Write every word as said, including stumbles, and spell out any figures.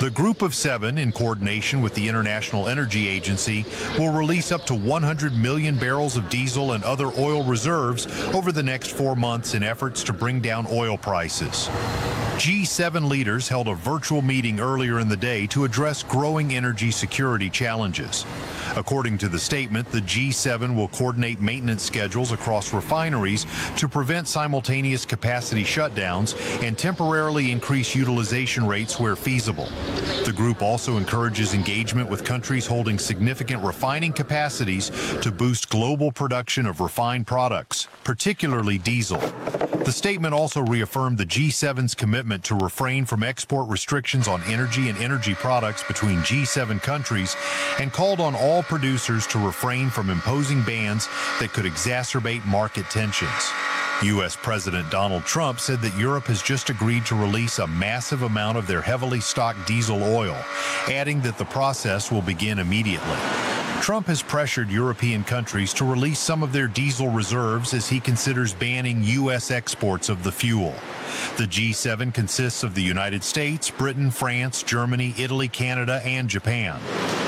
The Group of Seven, in coordination with the International Energy Agency, will release up to one hundred million barrels of diesel and other oil reserves over the next four months in efforts to bring down oil prices. G seven leaders held a virtual meeting earlier in the day to address growing energy security challenges. According to the statement, the G seven will coordinate maintenance schedules across refineries to prevent simultaneous capacity shutdowns and temporarily increase utilization rates where feasible. The group also encourages engagement with countries holding significant refining capacities to boost global production of refined products, particularly diesel. The statement also reaffirmed the G seven's commitment to refrain from export restrictions on energy and energy products between G seven countries and called on all producers to refrain from imposing bans that could exacerbate market tensions. U S President Donald Trump said that Europe has just agreed to release a massive amount of their heavily stocked diesel oil, adding that the process will begin immediately. Trump has pressured European countries to release some of their diesel reserves as he considers banning U S exports of the fuel. The G seven consists of the United States, Britain, France, Germany, Italy, Canada, and Japan.